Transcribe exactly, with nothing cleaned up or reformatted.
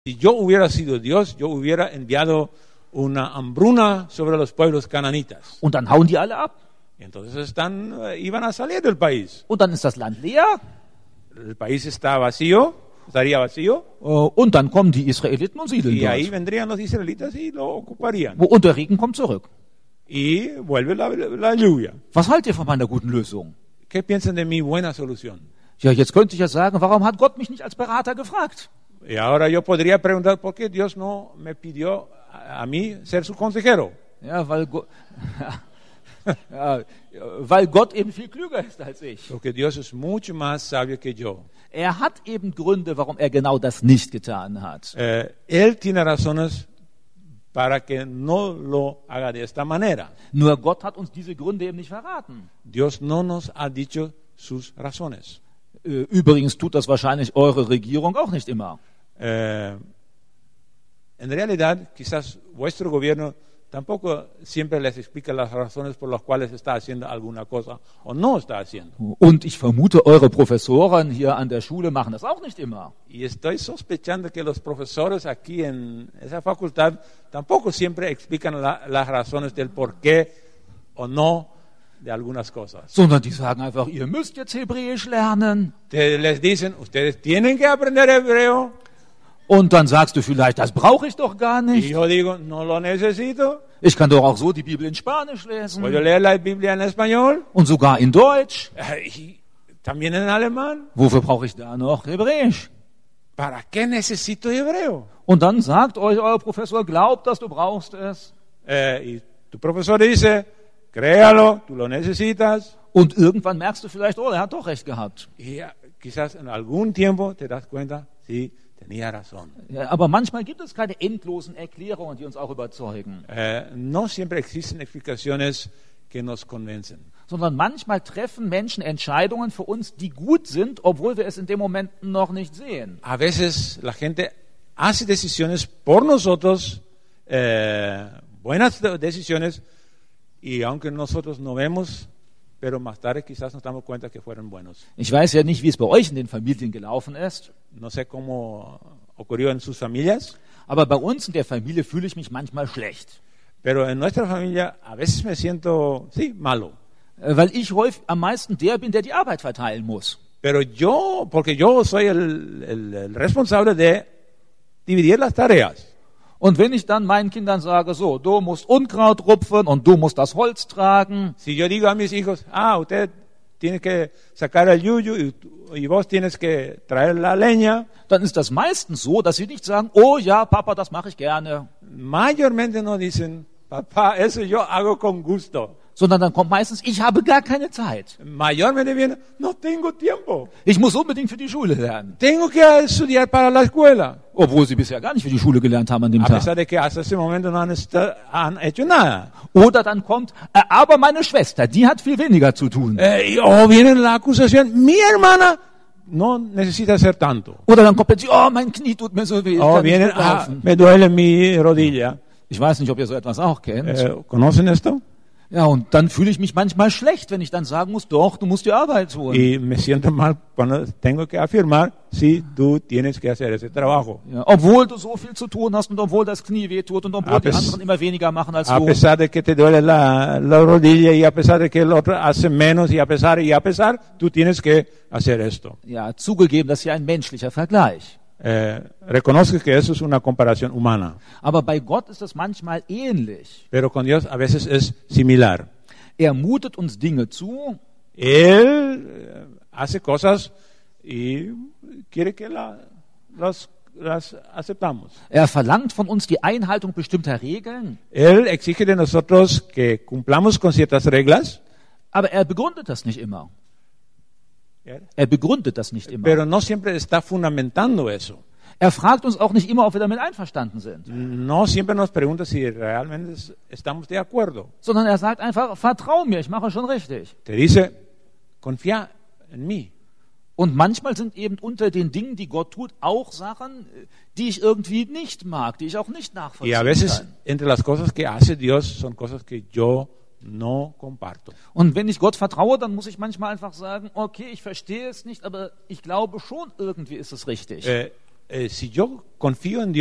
Si yo hubiera sido Dios, yo hubiera enviado una hambruna sobre los pueblos cananitas. Und dann hauen die alle ab. Y entonces están, eh, iban a salir del país. Und dann ist das Land leer. El país está vacío, estaría vacío. Äh, Und dann kommen die Israeliten und siedeln Y ahí dort. vendrían los israelitas y lo ocuparían. Wo- Und der Regen kommt zurück. Y vuelve la, la lluvia. Was haltet ihr von meiner guten Lösung? ¿Qué piensan de mi buena solución? Ja, jetzt könnte ich ja sagen, warum hat Gott mich nicht als Berater gefragt? Y ahora yo podría preguntar por qué Dios no me pidió a, a mí ser su consejero. Ja, weil, Go ja, weil Gott eben viel klüger ist als ich. Porque Dios es mucho más sabio que yo. Er hat eben Gründe, warum er genau das nicht getan hat. Eh, él tiene razones para que no lo haga de esta manera. Nur Gott hat uns diese Gründe eben nicht verraten. Dios no nos ha dicho sus razones. Äh, Übrigens tut das wahrscheinlich eure Regierung auch nicht immer. Eh, en realidad, quizás vuestro gobierno tampoco siempre les explica las razones por las cuales está haciendo alguna cosa o no está haciendo. Und ich vermute, eure Professoren hier an der Schule machen das auch nicht immer. Y estoy sospechando que los profesores aquí en esa facultad tampoco siempre explican la- las razones del por qué o no de algunas cosas. Sondern die sagen einfach, ihr müsst jetzt Hebräisch lernen. Te- les dicen, ustedes tienen que aprender hebreo. Und dann sagst du vielleicht, das brauche ich doch gar Y nicht. yo digo, no lo necesito. Ich kann doch auch so die Bibel in Spanisch Puedo lesen. leer la Biblia en español Und sogar in Deutsch. eh, y también en alemán. Wofür brauche ich da noch Hebräisch? ¿Para qué necesito hebreo? Und dann sagt euch euer Professor, glaubt, dass du brauchst es. Eh, y tu profesor dice, créalo, tú lo necesitas. Und irgendwann merkst du vielleicht, oh, er hat doch recht gehabt. Y ya, quizás en algún tiempo te das cuenta, sí, tenía razón. Ja, aber manchmal gibt es keine endlosen Erklärungen, die uns auch überzeugen. Eh, no siempre existen explicaciones que nos convencen. Sondern manchmal treffen Menschen Entscheidungen für uns, die gut sind, obwohl wir es in dem Moment noch nicht sehen. A veces la gente hace decisiones por nosotros, eh, buenas de- decisiones, y aunque nosotros no vemos, pero más tarde quizás nos damos cuenta que fueron buenos. Ich weiß ja nicht, wie es bei euch in den Familien gelaufen ist, No sé cómo ocurrió en sus familias, aber bei uns in der Familie fühle ich mich manchmal schlecht. pero en nuestra familia a veces me siento, sí, malo. Äh, Weil ich häufig am meisten der bin, der die Arbeit verteilen muss. Pero yo, porque yo soy el, el- el responsable de dividir las tareas. Und wenn ich dann meinen Kindern sage, so, du musst Unkraut rupfen und du musst das Holz tragen, Si yo digo a mis hijos, ah, usted tiene que sacar el yuyu y, y vos tienes que traer la leña, dann ist das meistens so, dass sie nicht sagen, oh ja, Papa, das mache ich gerne. mayormente no dicen, papá, eso yo hago con gusto. Sondern dann kommt meistens, ich habe gar keine Zeit. Mayormente viene, no tengo tiempo, Ich muss unbedingt für die Schule lernen. tengo que estudiar para la escuela. Obwohl sie bisher gar nicht für die Schule gelernt haben an dem A Tag. pesar de que hasta ese momento no han, esta- han hecho nada. Oder dann kommt, äh, aber meine Schwester, die hat viel weniger zu tun. Eh, y- o viene la acusación, mi hermana no necesita hacer tanto. Oder dann kommt plötzlich, oh, mein Knie tut mir so weh. Ich O kann nicht viene, gut ah, laufen. me duele mi rodilla. Ich weiß nicht, ob ihr so etwas auch kennt. Eh, ¿Conocen esto? Ja, und dann fühle ich mich manchmal schlecht, wenn ich dann sagen muss, doch, du musst die Arbeit tun. Y me siento mal cuando tengo que afirmar, sí, tú tienes que hacer ese trabajo. Ja, obwohl du so viel zu tun hast und obwohl das Knie weh tut und obwohl A die pes- anderen immer weniger machen als A du. pesar de que te duele la, la rodilla y a pesar de que el otro hace menos y a pesar y a pesar, tú tienes que hacer esto. Ja, zugegeben, das ist ja ein menschlicher Vergleich. Eh, reconozco que eso es una comparación humana, Aber bei Gott ist das manchmal ähnlich. pero con Dios a veces es similar. Er mutet uns Dinge zu, Él eh, hace cosas y quiere que la- las, las aceptamos. er verlangt von uns die Einhaltung bestimmter Regeln, Él exige de nosotros que cumplamos con ciertas reglas, aber er begründet das nicht immer. Er begründet das nicht immer. pero no siempre está fundamentando eso. Er fragt uns auch nicht immer, ob wir damit einverstanden sind, No siempre nos pregunta si realmente es- estamos de acuerdo. sondern er sagt einfach, vertrau mir, ich mache schon richtig. Te dice, confía en mí. Und manchmal sind eben unter den Dingen, die Gott tut, auch Sachen, die ich irgendwie nicht mag, die ich auch nicht Y a nachvollziehen veces kann. entre las cosas que hace Dios son cosas que yo no comparto. Und wenn ich Gott vertraue, dann muss ich manchmal einfach sagen, okay, ich verstehe es nicht, aber ich glaube schon, irgendwie ist es richtig. Eh, eh, si yo confío en